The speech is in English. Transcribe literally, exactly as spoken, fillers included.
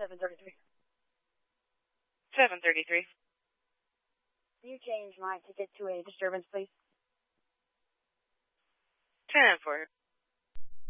seven thirty-three. seven thirty-three. Can you change my ticket to a disturbance, please? ten four.